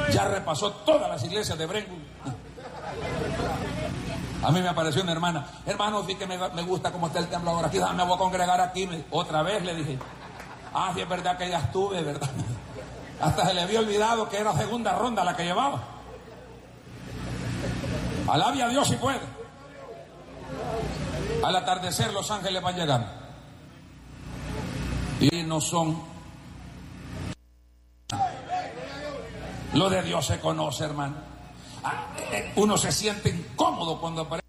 Ya repasó todas las iglesias de Brentwood. A mí me apareció una hermana. Hermano, sí que me gusta cómo está el templo ahora. Quizás me voy a congregar aquí. Otra vez le dije. Ah, sí, es verdad que ya estuve, ¿verdad? Hasta se le había olvidado que era segunda ronda la que llevaba. Alabe a Dios si puede. Al atardecer los ángeles van llegando. Y no son. Lo de Dios se conoce, hermano. Uno se siente incómodo cuando aparece.